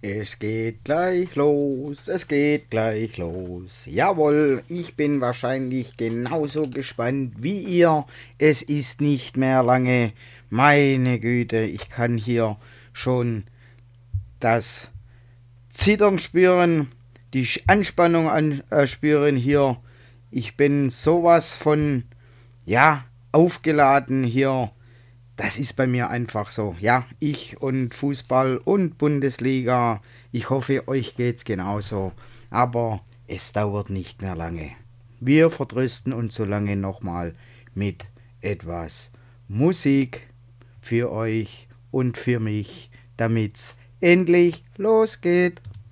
Es geht gleich los, es geht gleich los. Jawohl, ich bin wahrscheinlich genauso gespannt wie ihr. Es ist nicht mehr lange. Meine Güte, ich kann hier schon das Zittern spüren, die Anspannung spüren hier. Ich bin sowas von, ja, aufgeladen hier. Das ist bei mir einfach so. Ja, ich und Fußball und Bundesliga. Ich hoffe, euch geht's genauso. Aber es dauert nicht mehr lange. Wir vertrösten uns so lange nochmal mit etwas Musik für euch und für mich, damit's endlich losgeht.